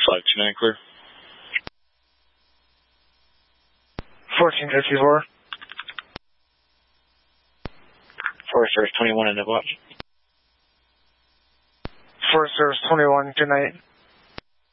529 clear. 1454. Forest Service 21 in the watch. Forest Service 21, good night.